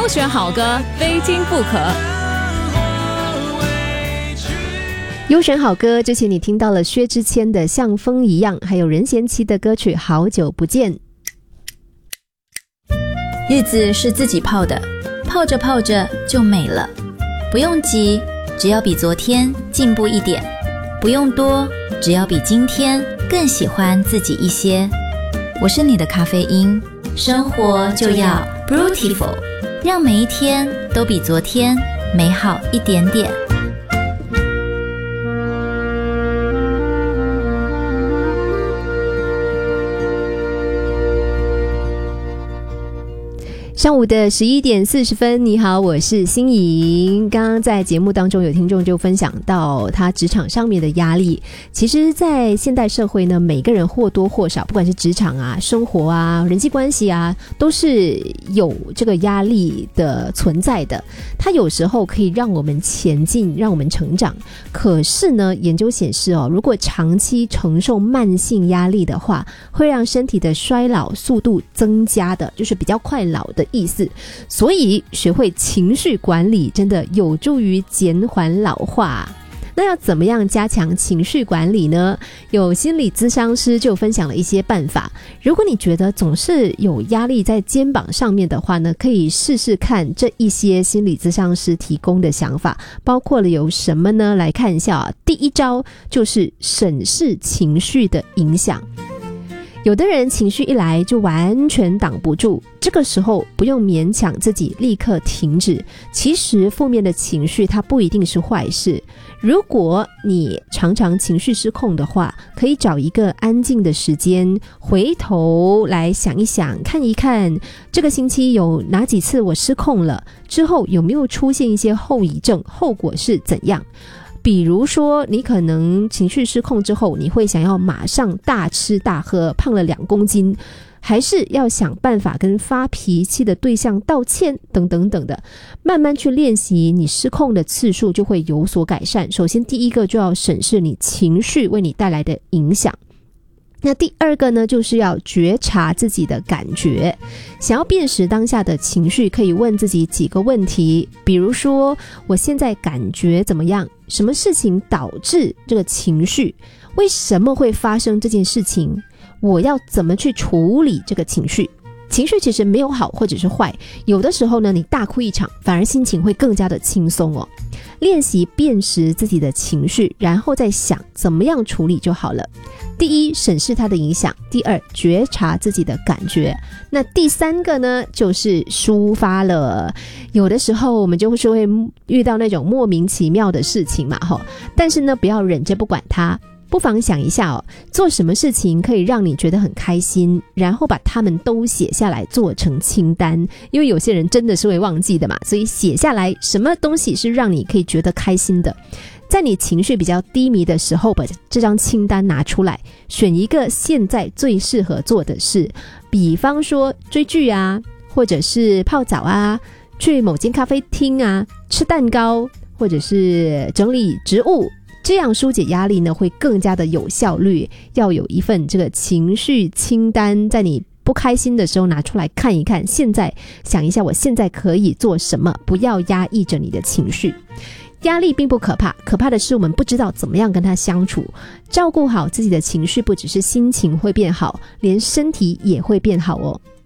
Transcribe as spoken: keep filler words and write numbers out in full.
优选好歌，非听不可。 优选好歌，之前你听到了薛之谦的《像风一样》，还有任贤齐的歌曲《好久不见》。 日子是自己泡的，泡着泡着就美了。不用急，只要比昨天进步一点；不用多，只要比今天更喜欢自己一些。我是你的咖啡因，生活就要 Beautiful， 让每一天都比昨天美好一点点。 上午的十一点四十分，你好，我是欣莹。刚刚在节目当中有听众就分享到他职场上面的压力。其实在现代社会呢，每个人或多或少，不管是职场啊、生活啊、人际关系啊，都是有这个压力的存在的。它有时候可以让我们前进，让我们成长。可是呢，研究显示哦，如果长期承受慢性压力的话，会让身体的衰老速度增加的，就是比较快老的意思。所以学会情绪管理真的有助于减缓老化。那要怎么样加强情绪管理呢？有心理咨商师就分享了一些办法。如果你觉得总是有压力在肩膀上面的话呢，可以试试看这一些心理咨商师提供的想法，包括了有什么呢？来看一下啊。第一招就是审视情绪的影响。有的人情绪一来就完全挡不住，这个时候不用勉强自己立刻停止。其实负面的情绪它不一定是坏事。如果你常常情绪失控的话，可以找一个安静的时间，回头来想一想，看一看这个星期有哪几次我失控了，之后有没有出现一些后遗症，后果是怎样。比如说你可能情绪失控之后，你会想要马上大吃大喝，胖了两公斤，还是要想办法跟发脾气的对象道歉等等等的。慢慢去练习，你失控的次数就会有所改善。首先第一个就要审视你情绪为你带来的影响。那第二个呢，就是要觉察自己的感觉。想要辨识当下的情绪，可以问自己几个问题，比如说我现在感觉怎么样？什么事情导致这个情绪？为什么会发生这件事情？我要怎么去处理这个情绪？情绪其实没有好或者是坏，有的时候呢，你大哭一场，反而心情会更加的轻松哦。练习辨识自己的情绪，然后再想怎么样处理就好了。第一，审视它的影响；第二，觉察自己的感觉。那第三个呢，就是抒发了。有的时候我们就是会遇到那种莫名其妙的事情嘛，吼，但是呢，不要忍着不管它。不妨想一下哦，做什么事情可以让你觉得很开心，然后把它们都写下来做成清单。因为有些人真的是会忘记的嘛，所以写下来什么东西是让你可以觉得开心的。在你情绪比较低迷的时候，把这张清单拿出来，选一个现在最适合做的事，比方说追剧啊，或者是泡澡啊，去某间咖啡厅啊，吃蛋糕，或者是整理植物。这样疏解压力呢，会更加的有效率。要有一份这个情绪清单，在你不开心的时候拿出来看一看，现在想一下我现在可以做什么，不要压抑着你的情绪。压力并不可怕，可怕的是我们不知道怎么样跟它相处。照顾好自己的情绪，不只是心情会变好，连身体也会变好哦。